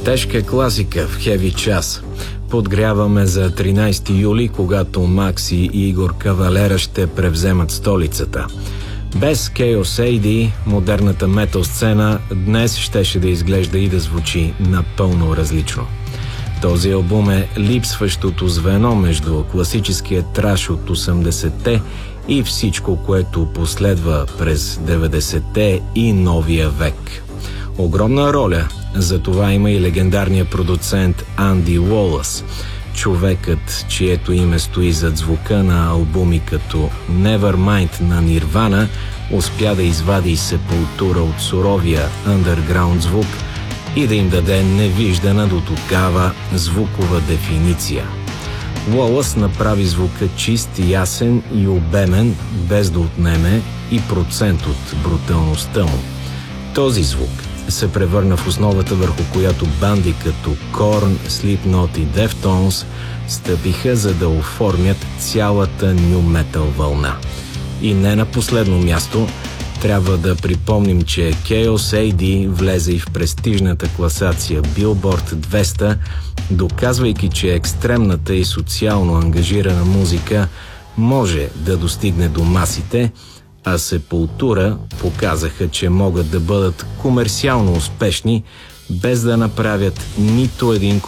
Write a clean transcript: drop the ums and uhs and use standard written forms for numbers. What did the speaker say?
Тежка класика в хеви час. Подгряваме за 13 юли, когато Макси и Игор Кавалера ще превземат столицата. Без Chaos AD, модерната метал сцена днес щеше да изглежда и да звучи напълно различно. Този албум е липсващото звено между класическия траш от 80-те и всичко, което последва през 90-те и новия век. Огромна роля за това има и легендарният продуцент Анди Уолъс, човекът, чието име стои зад звука на албуми като Nevermind на Нирвана, успя да извади Сепултура от суровия underground звук и да им даде невиждана до тогава звукова дефиниция. Уолъс направи звука чист, ясен и обемен, без да отнеме и процент от бруталността му. Този звук се превърна в основата, върху която банди като Korn, Slipknot и Deftones стъпиха, за да оформят цялата ню метал вълна. И не на последно място, трябва да припомним, че Chaos AD влезе и в престижната класация Billboard 200, доказвайки, че екстремната и социално ангажирана музика може да достигне до масите, а Сепултура показаха, че могат да бъдат комерциално успешни, без да направят нито един